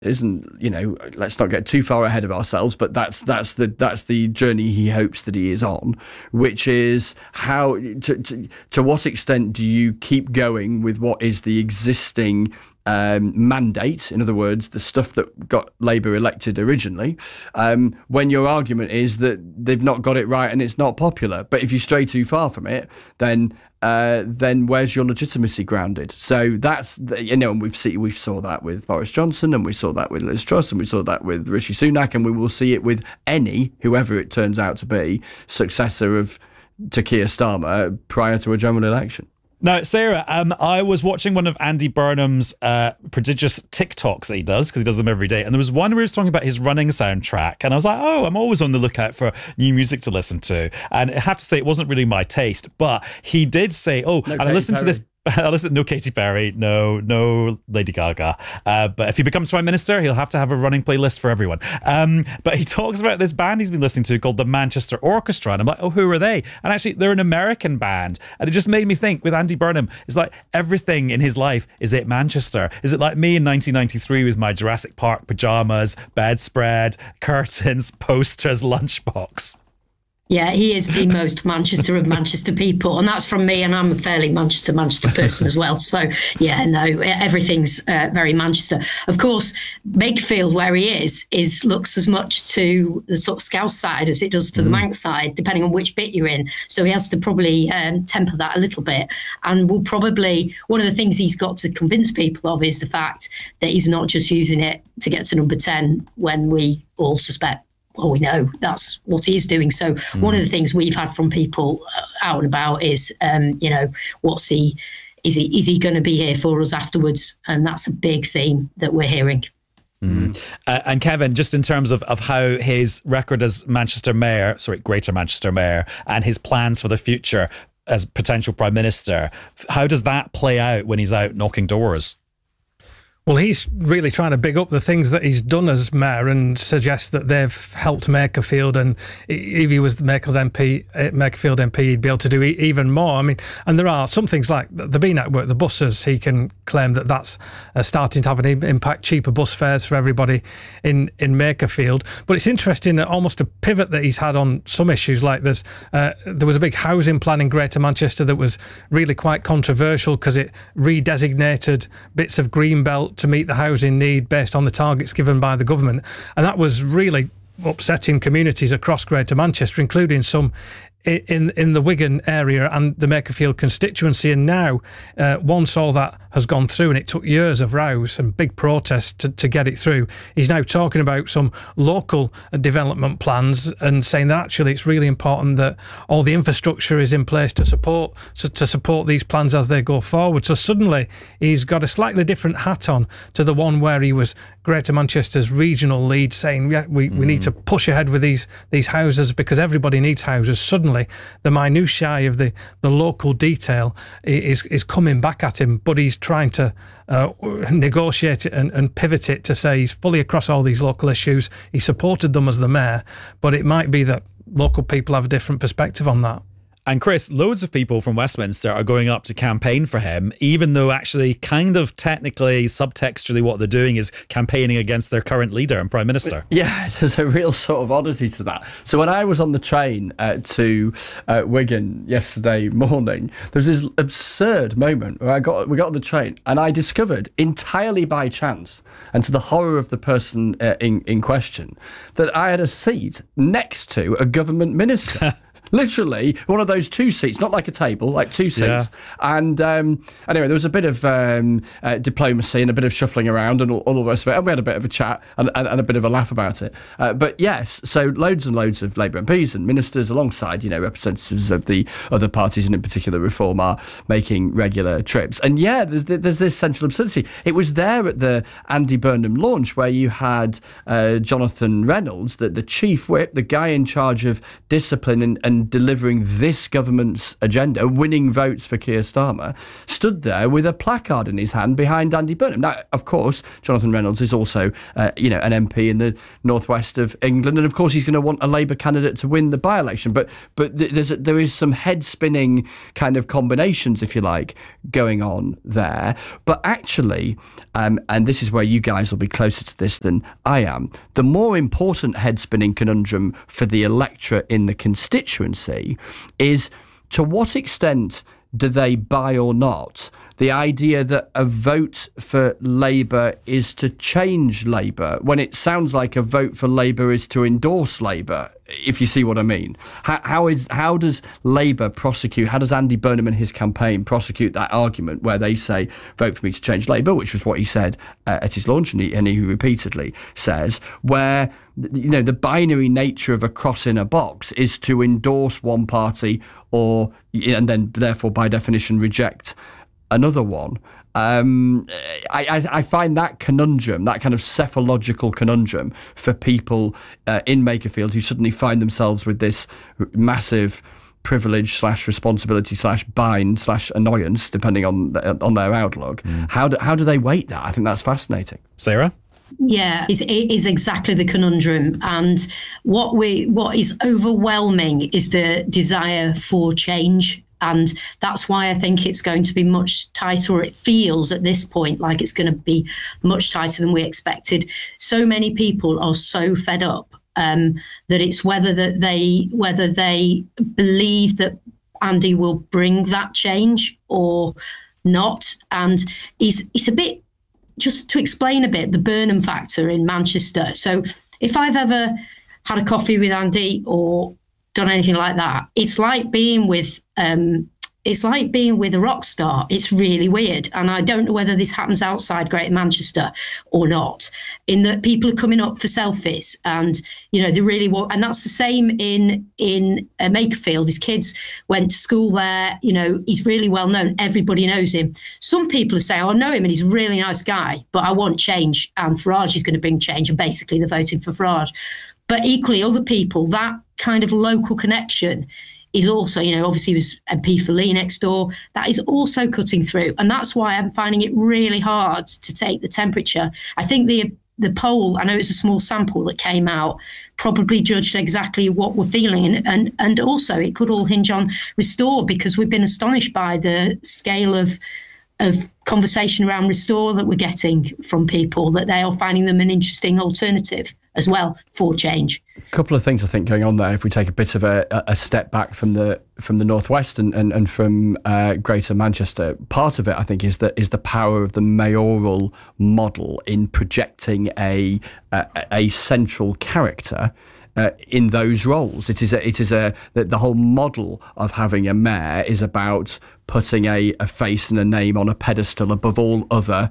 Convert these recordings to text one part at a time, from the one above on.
isn't, let's not get too far ahead of ourselves, but that's the journey he hopes that he is on, which is how to what extent do you keep going with what is the existing mandate, in other words, the stuff that got Labour elected originally, when your argument is that they've not got it right and it's not popular. But if you stray too far from it, then where's your legitimacy grounded? So that's, and we saw that with Boris Johnson, and we saw that with Liz Truss, and we saw that with Rishi Sunak, and we will see it with whoever it turns out to be, successor to Keir Starmer prior to a general election. Now, Sarah, I was watching one of Andy Burnham's prodigious TikToks that he does, because he does them every day. And there was one where he was talking about his running soundtrack. And I was like, I'm always on the lookout for new music to listen to. And I have to say, it wasn't really my taste. But he did say, I listened to this. No Katy Perry, no Lady Gaga. But if he becomes Prime Minister, he'll have to have a running playlist for everyone. But he talks about this band he's been listening to called the Manchester Orchestra. And I'm like, who are they? And actually, they're an American band. And it just made me think, with Andy Burnham, it's like everything in his life is it Manchester? Is it like me in 1993 with my Jurassic Park pajamas, bedspread, curtains, posters, lunchbox? Yeah, he is the most Manchester of Manchester people, and that's from me, and I'm a fairly Manchester person as well. So, yeah, no, everything's very Manchester. Of course, Makerfield, where he is looks as much to the sort of Scouse side as it does to the Manx side, depending on which bit you're in. So he has to probably temper that a little bit, and will probably, one of the things he's got to convince people of is the fact that he's not just using it to get to number 10 when we all suspect, we know that's what he is doing. So one of the things we've had from people out and about is, is he going to be here for us afterwards? And that's a big theme that we're hearing. And Kevin, just in terms of how his record as Greater Manchester Mayor, and his plans for the future as potential Prime Minister, how does that play out when he's out knocking doors? Well, he's really trying to big up the things that he's done as mayor and suggest that they've helped Makerfield. And if he was the Makerfield MP, he'd be able to do even more. I mean, and there are some things like the B network, the buses. He can claim that that's starting to have an impact, cheaper bus fares for everybody in Makerfield. But it's interesting, almost a pivot that he's had on some issues. Like there was a big housing plan in Greater Manchester that was really quite controversial because it redesignated bits of Greenbelt to meet the housing need based on the targets given by the government. And that was really upsetting communities across Greater Manchester, including some in the Wigan area and the Makerfield constituency. And now, once all that has gone through, and it took years of rows and big protests to get it through, he's now talking about some local development plans and saying that actually it's really important that all the infrastructure is in place to support these plans as they go forward. So suddenly he's got a slightly different hat on to the one where he was Greater Manchester's regional lead, saying, we need to push ahead with these houses because everybody needs houses. Suddenly the minutiae of the local detail is coming back at him, but he's trying to negotiate it and pivot it to say he's fully across all these local issues. He supported them as the mayor, but it might be that local people have a different perspective on that. And Chris, loads of people from Westminster are going up to campaign for him, even though actually kind of technically, subtextually, what they're doing is campaigning against their current leader and Prime Minister. Yeah, there's a real sort of oddity to that. So when I was on the train to Wigan yesterday morning, there was this absurd moment where we got on the train and I discovered entirely by chance, and to the horror of the person in question, that I had a seat next to a government minister. Literally, one of those two seats, not like a table, like two seats. Yeah. And anyway, there was a bit of diplomacy and a bit of shuffling around and all the rest of it. And we had a bit of a chat and a bit of a laugh about it. But yes, so loads and loads of Labour MPs and ministers alongside, representatives of the other parties, and in particular Reform, are making regular trips. And yeah, there's this central absurdity. It was there at the Andy Burnham launch where you had Jonathan Reynolds, the chief whip, the guy in charge of discipline and in delivering this government's agenda, winning votes for Keir Starmer, stood there with a placard in his hand behind Andy Burnham. Now, of course, Jonathan Reynolds is also, an MP in the northwest of England, and of course he's going to want a Labour candidate to win the by-election. But there is some head-spinning kind of combinations, if you like, going on there. But actually, and this is where you guys will be closer to this than I am, the more important head-spinning conundrum for the electorate in the constituency is, to what extent do they buy or not the idea that a vote for Labour is to change Labour, when it sounds like a vote for Labour is to endorse Labour, if you see what I mean? How does Labour prosecute, how does Andy Burnham and his campaign prosecute that argument where they say, vote for me to change Labour, which was what he said at his launch, and he repeatedly says, where the binary nature of a cross in a box is to endorse one party and then therefore by definition reject another one. I find that conundrum, that kind of psephological conundrum for people in Makerfield who suddenly find themselves with this massive privilege / responsibility / bind / annoyance, depending on their outlook. How do they weight that? I think that's fascinating. Sarah? Yeah, it is exactly the conundrum. And what is overwhelming is the desire for change. And that's why I think it's going to be much tighter, or it feels at this point like it's going to be much tighter than we expected. So many people are so fed up that it's whether they believe that Andy will bring that change or not. And it's a bit, just to explain a bit, the Burnham factor in Manchester. So if I've ever had a coffee with Andy or done anything like that, it's like being with a rock star. It's really weird. And I don't know whether this happens outside Greater Manchester or not, in that people are coming up for selfies and, they really want, and that's the same in Makerfield. His kids went to school there, he's really well known. Everybody knows him. Some people are saying, I know him and he's a really nice guy, but I want change. And Farage is going to bring change. And basically they're voting for Farage. But equally, other people, that kind of local connection is also, obviously he was MP for Lee next door. That is also cutting through. And that's why I'm finding it really hard to take the temperature. I think the poll, I know it's a small sample that came out, probably judged exactly what we're feeling. And also it could all hinge on Restore, because we've been astonished by the scale of conversation around Restore that we're getting from people, that they are finding them an interesting alternative as well for change. A couple of things I think going on there. If we take a bit of a step back from the northwest and from Greater Manchester, part of it I think is the power of the mayoral model in projecting a central character in those roles. The whole model of having a mayor is about putting a face and a name on a pedestal above all other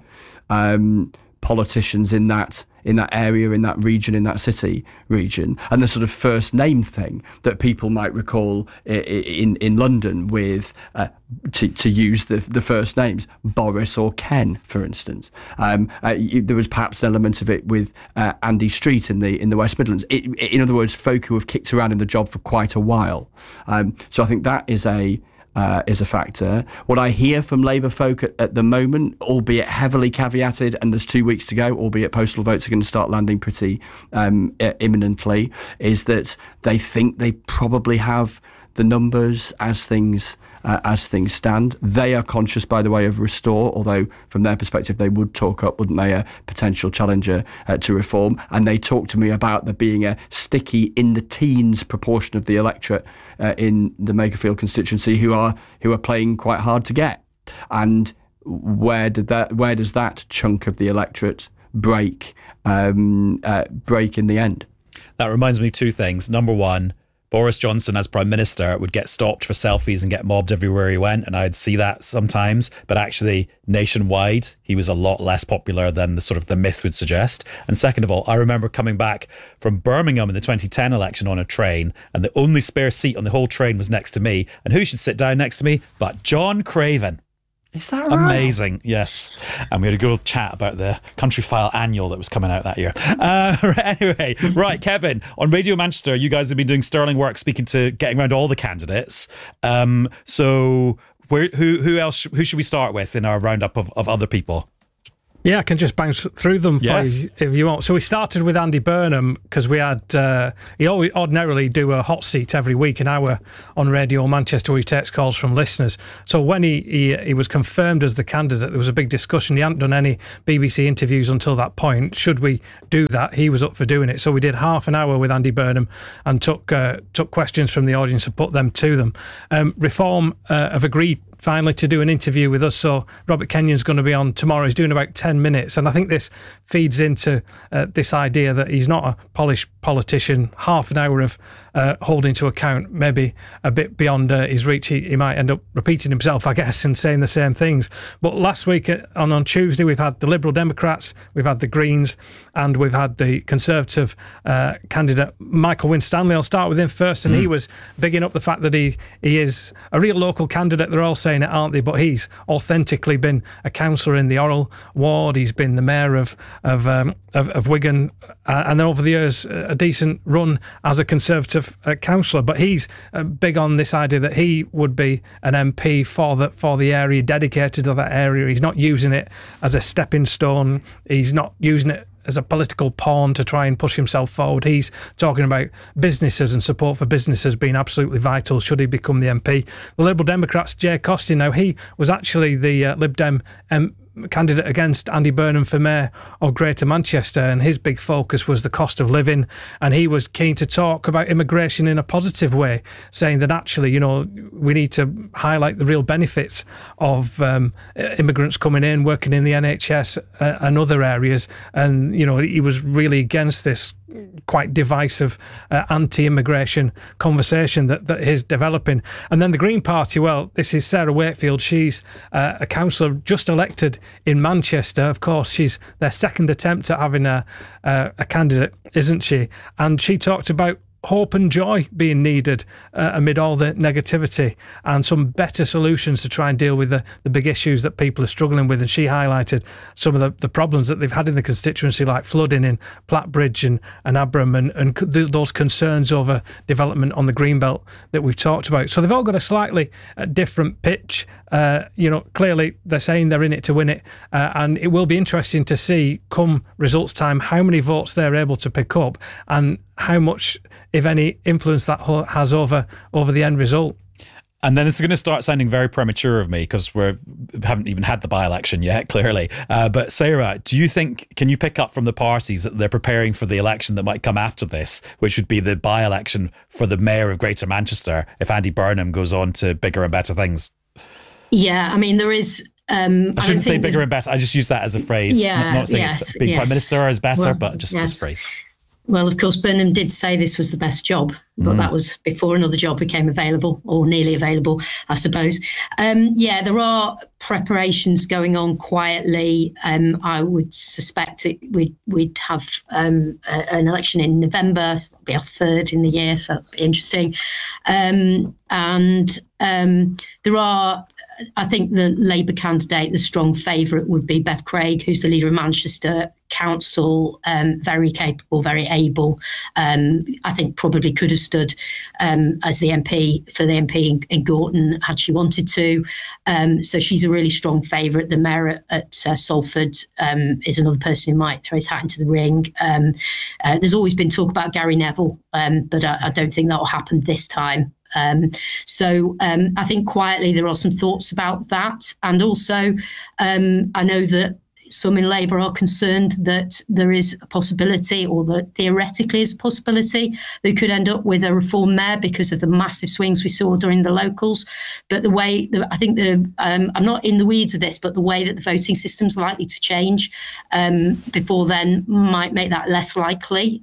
politicians in that area, in that region, in that city region. And the sort of first name thing that people might recall in London with, to use the first names, Boris or Ken, for instance. There was perhaps an element of it with Andy Street in the West Midlands. In other words, folk who have kicked around in the job for quite a while. So I think that is a factor. What I hear from Labour folk at the moment, albeit heavily caveated, and there's 2 weeks to go, albeit postal votes are going to start landing pretty imminently, is that they think they probably have the numbers as things stand. They are conscious, by the way, of Restore, although from their perspective they would talk up, wouldn't they, a potential challenger to Reform. And they talk to me about there being a sticky in the teens proportion of the electorate in the Makerfield constituency who are playing quite hard to get. And where does that chunk of the electorate break in the end? That reminds me of two things. Number one, Boris Johnson as Prime Minister would get stopped for selfies and get mobbed everywhere he went, and I'd see that sometimes. But actually, nationwide, he was a lot less popular than the myth would suggest. And second of all, I remember coming back from Birmingham in the 2010 election on a train, and the only spare seat on the whole train was next to me. And who should sit down next to me but John Craven? Is that right? Amazing, yes. And we had a good old chat about the Country File annual that was coming out that year. Anyway, right, Kevin, on Radio Manchester, you guys have been doing sterling work, getting around all the candidates. So who should we start with in our roundup of other people? Yeah, I can just bounce through them for you if you want. So we started with Andy Burnham because we had, he always ordinarily do a hot seat every week, an hour on Radio Manchester where he takes calls from listeners. So when he was confirmed as the candidate, there was a big discussion. He hadn't done any BBC interviews until that point. Should we do that? He was up for doing it. So we did half an hour with Andy Burnham and took questions from the audience and put them to them. Reform have agreed finally to do an interview with us, so Robert Kenyon's going to be on tomorrow. He's doing about 10 minutes, and I think this feeds into this idea that he's not a polished politician. Half an hour of holding to account, maybe a bit beyond his reach. He might end up repeating himself, I guess, and saying the same things. But last week on Tuesday, we've had the Liberal Democrats, we've had the Greens, and we've had the Conservative candidate, Michael Winstanley. I'll start with him first, and he was bigging up the fact that he is a real local candidate. They're all saying it, aren't they? But he's authentically been a councillor in the Orrell ward. He's been the mayor of Wigan, and then over the years a decent run as a Conservative councillor. But he's big on this idea that he would be an MP for the area, dedicated to that area. He's not using it as a stepping stone. He's not using it as a political pawn to try and push himself forward. He's talking about businesses and support for businesses being absolutely vital should he become the MP. The Liberal Democrats, Jay Costin, now he was actually the Lib Dem candidate against Andy Burnham for Mayor of Greater Manchester, and his big focus was the cost of living, and he was keen to talk about immigration in a positive way, saying that actually, we need to highlight the real benefits of immigrants coming in, working in the NHS and other areas, and he was really against this quite divisive anti-immigration conversation that is developing. And then the Green Party, well, this is Sarah Wakefield. She's a councillor just elected in Manchester. Of course, she's their second attempt at having a candidate, isn't she? And she talked about hope and joy being needed amid all the negativity, and some better solutions to try and deal with the big issues that people are struggling with. And she highlighted some of the problems that they've had in the constituency, like flooding in Plattbridge and Abram, and those concerns over development on the Greenbelt that we've talked about. So they've all got a slightly different pitch. Clearly they're saying they're in it to win it, and it will be interesting to see come results time how many votes they're able to pick up and how much, if any, influence that has over the end result. And then this is going to start sounding very premature of me because we haven't even had the by-election yet, clearly. But Sarah, can you pick up from the parties that they're preparing for the election that might come after this, which would be the by-election for the mayor of Greater Manchester if Andy Burnham goes on to bigger and better things? Yeah, I mean, there is... I shouldn't say bigger and better. I just use that as a phrase. Yeah, not saying being Prime Minister is better, but just yes. as a phrase. Well, of course, Burnham did say this was the best job, but that was before another job became available, or nearly available, I suppose. There are preparations going on quietly. I would suspect we'd have an election in November. It'll be our third in the year, so it'll be interesting. There are... I think the Labour candidate, the strong favourite, would be Bev Craig, who's the leader of Manchester Council, very capable, very able. I think probably could have stood as the MP for the MP in Gorton had she wanted to. So she's a really strong favourite. The mayor at Salford is another person who might throw his hat into the ring. There's always been talk about Gary Neville, but I don't think that will happen this time. I think quietly there are some thoughts about that. And also, I know that some in Labour are concerned that there is a possibility, or that theoretically is a possibility, they could end up with a reform mayor because of the massive swings we saw during the locals. But I'm not in the weeds of this, but the way that the voting system's likely to change before then might make that less likely.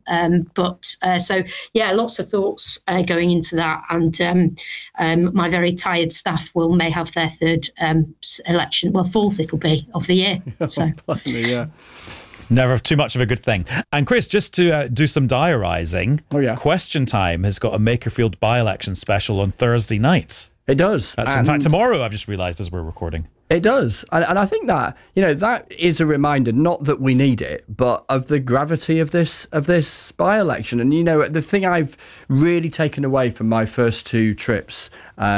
Lots of thoughts going into that. And my very tired staff may have their third election, fourth it'll be, of the year. So. Yeah. Never too much of a good thing. And Chris, just to do some diarising, Question Time has got a Makerfield by-election special on Thursday night. It does. That's in fact tomorrow, I've just realised as we're recording. It does. And I think that, that is a reminder, not that we need it, but of the gravity of this by-election. And, the thing I've really taken away from my first two trips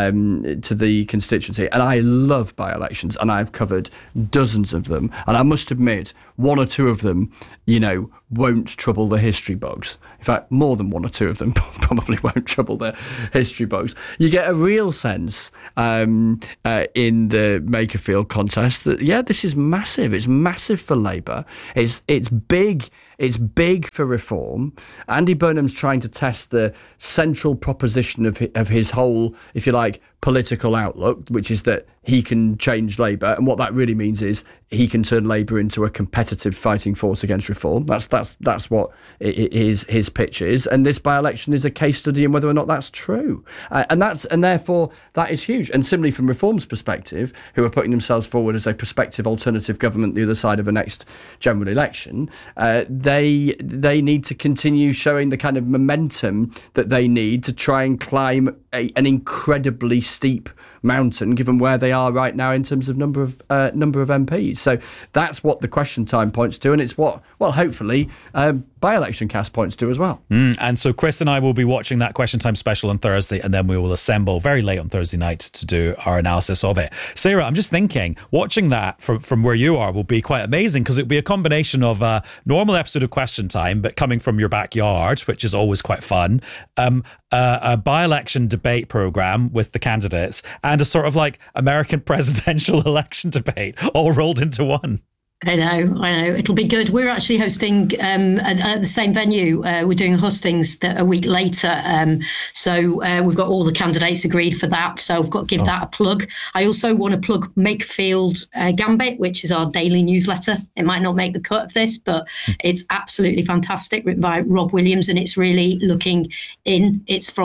to the constituency, and I love by-elections, and I've covered dozens of them, and I must admit, one or two of them, won't trouble the history bugs. In fact, more than one or two of them probably won't trouble the history bugs. You get a real sense in the Makerfield contest that, this is massive. It's massive for Labour. It's big. It's big for reform. Andy Burnham's trying to test the central proposition of his whole, if you like, political outlook, which is that he can change Labour, and what that really means is he can turn Labour into a competitive fighting force against reform. That's what his pitch is, and this by-election is a case study in whether or not that's true, and therefore that is huge. And similarly, from Reform's perspective, who are putting themselves forward as a prospective alternative government the other side of a next general election, they need to continue showing the kind of momentum that they need to try and climb an incredibly steep mountain, given where they are right now in terms of number of MPs. So that's what the Question Time points to, and it's what, hopefully, by-election cast points to as well. And so Chris and I will be watching that Question Time special on Thursday, and then we will assemble very late on Thursday night to do our analysis of it. Sarah, I'm just thinking, watching that from where you are will be quite amazing, because it'll be a combination of a normal episode of Question Time, but coming from your backyard, which is always quite fun, a by-election debate programme with the candidates, and a sort of like American presidential election debate all rolled into one. I know. It'll be good. We're actually hosting at the same venue. We're doing hostings a week later. So we've got all the candidates agreed for that. So I've got to give that a plug. I also want to plug Makerfield Gambit, which is our daily newsletter. It might not make the cut of this, but it's absolutely fantastic, written by Rob Williams, and it's really looking in. It's from